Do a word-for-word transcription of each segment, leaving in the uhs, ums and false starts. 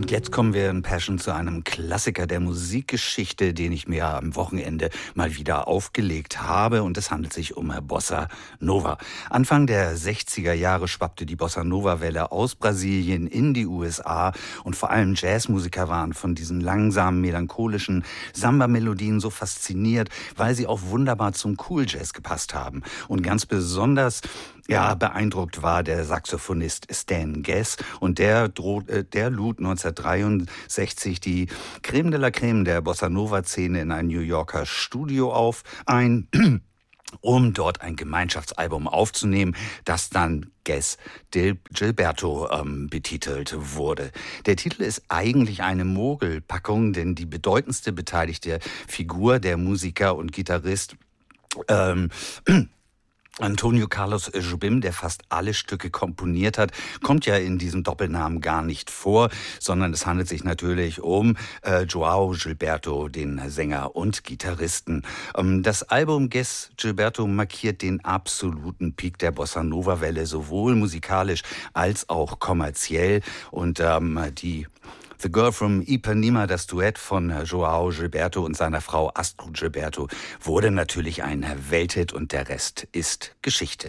Und jetzt kommen wir in Passion zu einem Klassiker der Musikgeschichte, den ich mir am Wochenende mal wieder aufgelegt habe. Und es handelt sich um Bossa Nova. Anfang der sechziger Jahre schwappte die Bossa Nova-Welle aus Brasilien in die U S A. Und vor allem Jazzmusiker waren von diesen langsamen, melancholischen Samba-Melodien so fasziniert, weil sie auch wunderbar zum Cool Jazz gepasst haben. Und ganz besonders ja, beeindruckt war der Saxophonist Stan Getz und der, droht, äh, der lud neunzehnhundertdreiundsechzig die Creme de la Creme der Bossa-Nova-Szene in ein New Yorker Studio auf ein, um dort ein Gemeinschaftsalbum aufzunehmen, das dann Getz del Gilberto ähm, betitelt wurde. Der Titel ist eigentlich eine Mogelpackung, denn die bedeutendste beteiligte Figur, der Musiker und Gitarrist ähm, Antonio Carlos Jobim, der fast alle Stücke komponiert hat, kommt ja in diesem Doppelnamen gar nicht vor, sondern es handelt sich natürlich um äh, João Gilberto, den Sänger und Gitarristen. Ähm, das Album Getz Gilberto markiert den absoluten Peak der Bossa Nova Welle, sowohl musikalisch als auch kommerziell, und ähm, die The Girl from Ipanema, das Duett von João Gilberto und seiner Frau Astrid Gilberto, wurde natürlich ein Welthit und der Rest ist Geschichte.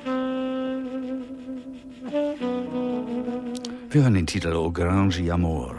Wir hören den Titel O Grande Amor.